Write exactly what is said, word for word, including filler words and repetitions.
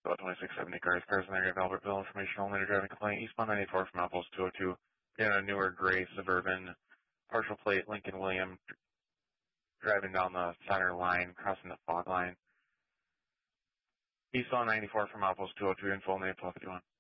about twenty-six seventy cars. Cars in the area of Albertville. Information only to driving complaint. Eastbound ninety-four from Outpost two oh two. In a newer gray Suburban, partial plate Lincoln William, driving down the center line, crossing the fog line. Eastbound ninety-four from Outpost two oh two. Info name twelve fifty-one.